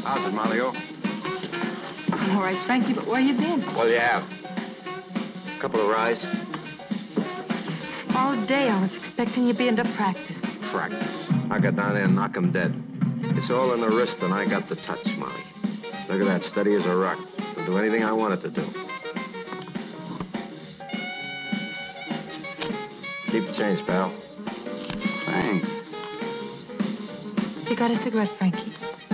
How's it, Mario? I'm all right, Frankie, but where you been? Well, yeah. Couple of rides. All day I was expecting you being to practice. Practice. I got down there and knock him dead. It's all in the wrist, and I got the touch, Molly. Look at that, steady as a rock. I'll do anything I want it to do. Keep the change, pal. Thanks. You got a cigarette, Frankie?